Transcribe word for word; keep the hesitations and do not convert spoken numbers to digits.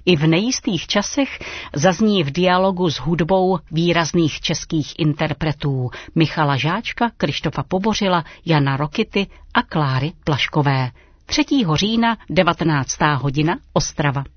i v nejistých časech zazní v dialogu s hudbou výrazných českých interpretů Michala Žáčka, Krištofa Pobořila, Jana Rokity a Kláry Plaškové. třetího října, devatenáctá hodina, Ostrava.